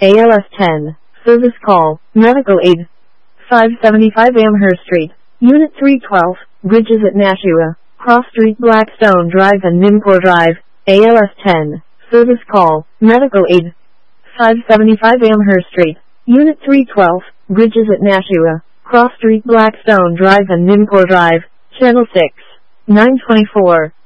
ALS 10. Service call. Medical aid. 575 Amherst Street. Unit 312. Bridges at Nashua. Cross Street, Blackstone Drive and Nimpur Drive. ALS 10. Service call. Medical aid. 575 Amherst Street. Unit 312. Bridges at Nashua. Cross Street, Blackstone Drive and Nimpur Drive. Channel 6. 924.